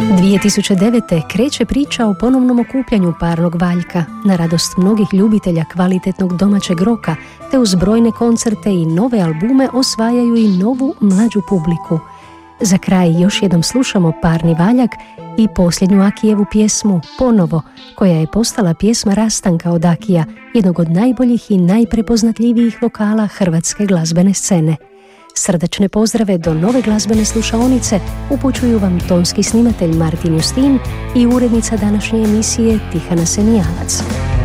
2009. kreće priča o ponovnom okupljanju Parnog valjka na radost mnogih ljubitelja kvalitetnog domaćeg roka, te uz brojne koncerte i nove albume osvajaju i novu mlađu publiku. Za kraj još jednom slušamo Parni valjak i posljednju Akijevu pjesmu Ponovo, koja je postala pjesma rastanka od Akija, jednog od najboljih i najprepoznatljivijih vokala hrvatske glazbene scene. Srdačne pozdrave do nove glazbene slušaonice upućuju vam tonski snimatelj Martin Justin i urednica današnje emisije Tihana Senijalac.